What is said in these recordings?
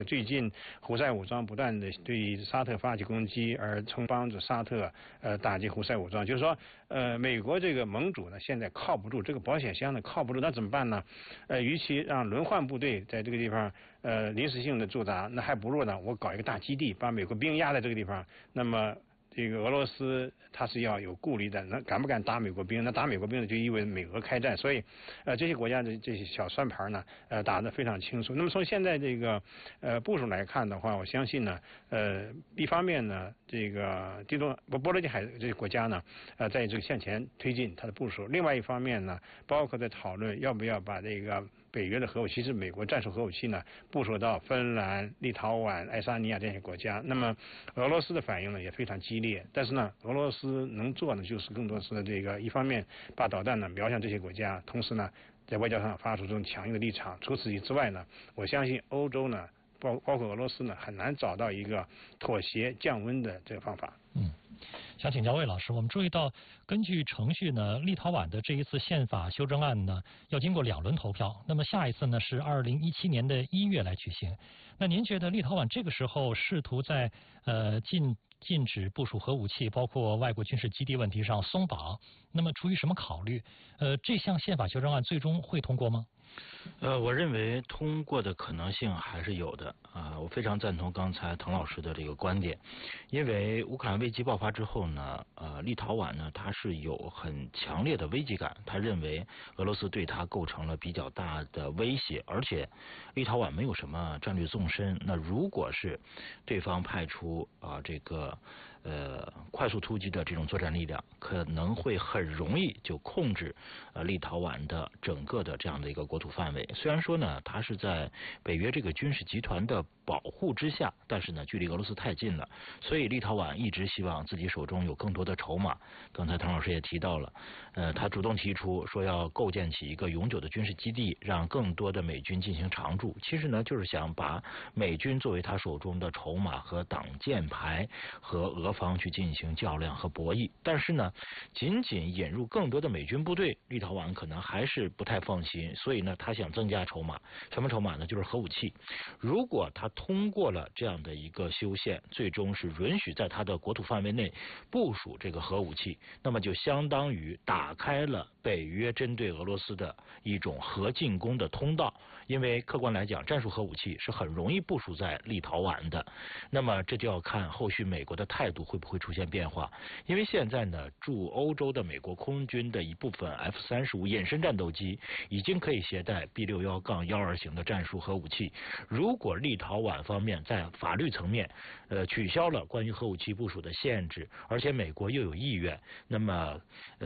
最近胡塞武装不断的对沙特发起攻击，而从帮助沙特打击胡塞武装，就是说美国这个盟主呢现在靠不住，这个保险箱呢靠不住，那怎么办呢？与其让轮换部队在这个地方临时性的驻扎，那还不如呢我搞一个大基地，把美国兵压在这个地方，那么。这个俄罗斯它是要有顾虑的，那敢不敢打美国兵？那打美国兵呢，就意味着美俄开战。所以，这些国家的这些小算盘呢，打得非常清楚。那么从现在这个部署来看的话，我相信呢，一方面呢，这个波罗的海这些国家呢，在这个向前推进它的部署；另外一方面呢，包括在讨论要不要把这个北约的核武器，是美国战术核武器呢，部署到芬兰、立陶宛、爱沙尼亚这些国家。那么俄罗斯的反应呢，也非常激烈。但是呢，俄罗斯能做的就是更多是这个一方面把导弹呢瞄向这些国家，同时呢在外交上发出这种强硬的立场。除此之外呢，我相信欧洲呢，包括俄罗斯呢，很难找到一个妥协降温的这个方法。 想请教魏老师，我们注意到，根据程序呢，立陶宛的这一次宪法修正案呢，要经过2轮投票。那么下一次呢是2017年的1月来举行。那您觉得立陶宛这个时候试图在禁止部署核武器，包括外国军事基地问题上松绑，那么出于什么考虑？这项宪法修正案最终会通过吗？ 我认为通过的可能性还是有的啊，我非常赞同刚才滕老师的这个观点，因为乌克兰危机爆发之后呢，立陶宛呢它是有很强烈的危机感，他认为俄罗斯对他构成了比较大的威胁，而且立陶宛没有什么战略纵深，那如果是对方派出这个快速突击的这种作战力量，可能会很容易就控制立陶宛的整个的这样的一个国土范围。虽然说呢，它是在北约这个军事集团的保护之下，但是呢，距离俄罗斯太近了，所以立陶宛一直希望自己手中有更多的筹码。刚才滕老师也提到了，他主动提出说要构建起一个永久的军事基地，让更多的美军进行常驻。其实呢，就是想把美军作为他手中的筹码和挡箭牌，和俄方去进行较量和博弈。但是呢，仅仅引入更多的美军部队，立陶宛可能还是不太放心，所以呢，他想增加筹码。什么筹码呢？就是核武器。如果他通过了这样的一个修宪，最终是允许在他的国土范围内部署这个核武器，那么就相当于打开了北约针对俄罗斯的一种核进攻的通道。因为客观来讲，战术核武器是很容易部署在立陶宛的，那么这就要看后续美国的态度会不会出现变化。因为现在呢，驻欧洲的美国空军的一部分 F-35衍生战斗机已经可以携带 B61-12型的战术核武器。如果立陶宛方面在法律层面取消了关于核武器部署的限制，而且美国又有意愿，那么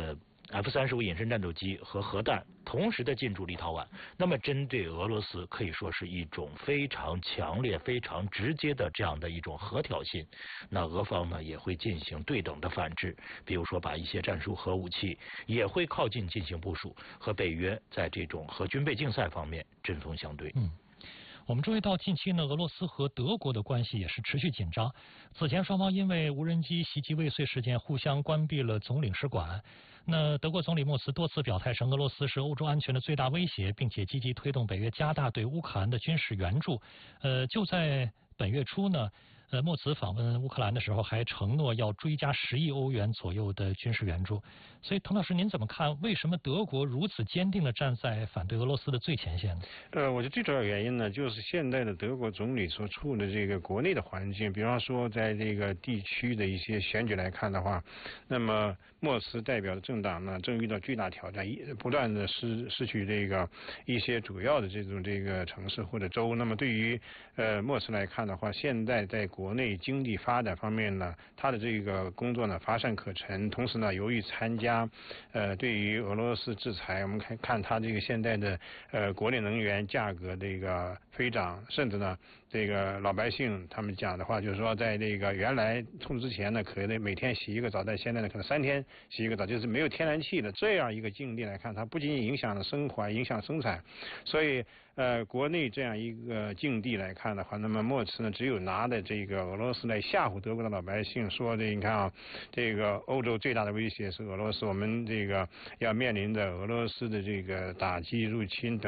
F-35衍生战斗机和核弹同时的进驻立陶宛，那么针对俄罗斯可以说是一种非常强烈、非常直接的这样的一种核挑衅。那俄方呢也会进行对等的反制，比如说把一些战术核武器也会靠近进行部署，和北约在这种核军备竞赛方面针锋相对。 我们注意到近期呢，俄罗斯和德国的关系也是持续紧张。此前双方因为无人机袭击未遂事件互相关闭了总领事馆。那德国总理默茨多次表态称俄罗斯是欧洲安全的最大威胁，并且积极推动北约加大对乌克兰的军事援助。就在本月初呢，默茨访问乌克兰的时候还承诺要追加10亿欧元左右的军事援助。所以滕老师您怎么看，为什么德国如此坚定地站在反对俄罗斯的最前线呢？ 我觉得最主要原因呢，就是现在的德国总理所处的这个国内的环境，比方说在这个地区的一些选举来看的话，那么默茨代表的政党呢正遇到巨大挑战，不断的失去这个一些主要的这个城市或者州。那么对于默茨来看的话，现在在国内经济发展方面呢，他的这个工作呢乏善可陈。同时呢，由于参加对于俄罗斯制裁，我们看他这个现在的国内能源价格这个飞涨，甚至呢这个老百姓他们讲的话就是说，在这个原来冲之前呢可能每天洗一个澡，在现在呢可能3天洗一个澡，就是没有天然气的这样一个境地来看，它不仅仅影响了生活，影响生产。所以国内这样一个境地来看的话，那么默茨呢只有拿着这个俄罗斯来吓唬德国的老百姓，说你看啊，这个欧洲最大的威胁是俄罗斯，我们这个要面临着俄罗斯的这个打击入侵等。